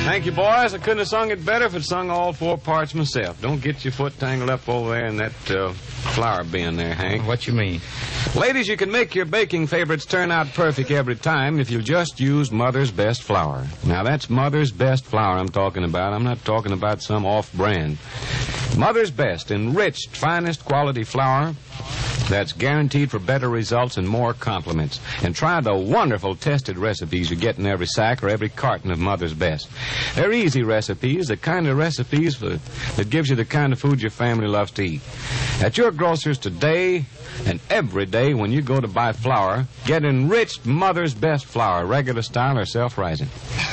Thank you, boys. I couldn't have sung it better if I'd sung all 4 parts myself. Don't get your foot tangled up over there in that flour bin there, Hank. What you mean? Ladies, you can make your baking favorites turn out perfect every time if you'll just use Mother's Best flour. Now, that's Mother's Best flour I'm talking about. I'm not talking about some off-brand. Mother's Best, enriched, finest quality flour that's guaranteed for better results and more compliments. And try the wonderful tested recipes you get in every sack or every carton of Mother's Best. They're easy recipes, the kind of recipes that gives you the kind of food your family loves to eat. At your grocer's today and every day when you go to buy flour, get enriched Mother's Best flour, regular style or self-rising.